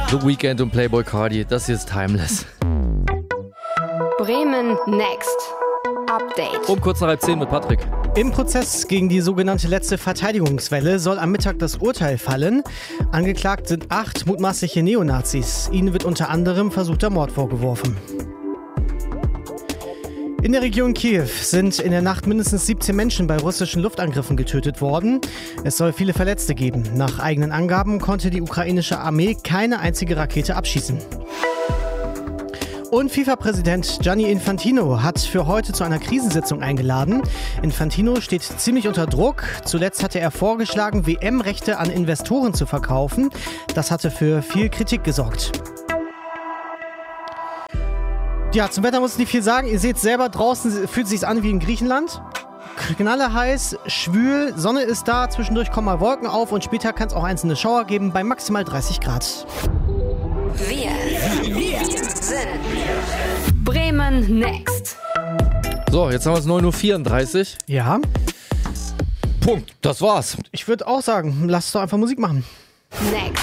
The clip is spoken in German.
The Weeknd und Playboi Carti, das hier ist Timeless. Bremen Next. Update. Um kurz nach 9:30 mit Patrick. Im Prozess gegen die sogenannte letzte Verteidigungswelle soll am Mittag das Urteil fallen. Angeklagt sind 8 mutmaßliche Neonazis. Ihnen wird unter anderem versuchter Mord vorgeworfen. In der Region Kiew sind in der Nacht mindestens 17 Menschen bei russischen Luftangriffen getötet worden. Es soll viele Verletzte geben. Nach eigenen Angaben konnte die ukrainische Armee keine einzige Rakete abschießen. Und FIFA-Präsident Gianni Infantino hat für heute zu einer Krisensitzung eingeladen. Infantino steht ziemlich unter Druck. Zuletzt hatte er vorgeschlagen, WM-Rechte an Investoren zu verkaufen. Das hatte für viel Kritik gesorgt. Ja, zum Wetter muss ich nicht viel sagen. Ihr seht selber, draußen fühlt es sich an wie in Griechenland. Knallerheiß, schwül, Sonne ist da, zwischendurch kommen mal Wolken auf und später kann es auch einzelne Schauer geben bei maximal 30 Grad. Wir sind Bremen Next. So, jetzt haben wir es 9:34 Uhr. Ja, Punkt, das war's. ich würde auch sagen, lasst doch einfach Musik machen. Next.